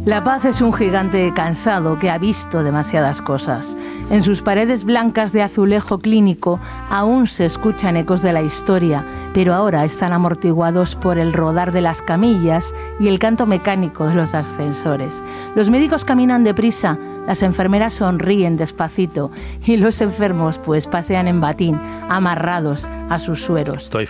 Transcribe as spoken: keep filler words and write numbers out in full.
La Paz es un gigante cansado que ha visto demasiadas cosas. En sus paredes blancas de azulejo clínico aún se escuchan ecos de la historia, pero ahora están amortiguados por el rodar de las camillas y el canto mecánico de los ascensores. Los médicos caminan deprisa, las enfermeras sonríen despacito y los enfermos pues pasean en batín, amarrados a sus sueros. Estoy